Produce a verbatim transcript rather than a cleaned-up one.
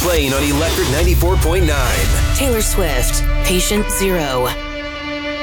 playing on Electric ninety-four point nine. Taylor Swift, Patient Zero.